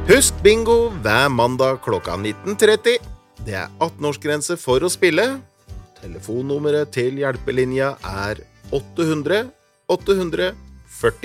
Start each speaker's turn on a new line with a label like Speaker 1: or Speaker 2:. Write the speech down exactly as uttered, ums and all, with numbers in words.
Speaker 1: Husk bingo hver mandag klokka nitten tretti. Det er atten-årsgrense for å spille. Telefonnummeret til hjelpelinja er åtte hundre åtte hundre førti.